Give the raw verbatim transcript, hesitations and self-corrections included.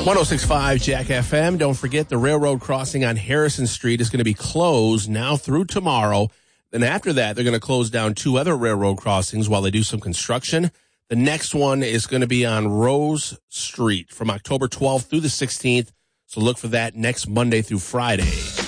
one oh six point five Jack F M. Don't forget the railroad crossing on Harrison Street is going to be closed now through tomorrow. Then after that, they're going to close down two other railroad crossings while they do some construction. The next one is going to be on Rose Street from October twelfth through the sixteenth. So look for that next Monday through Friday.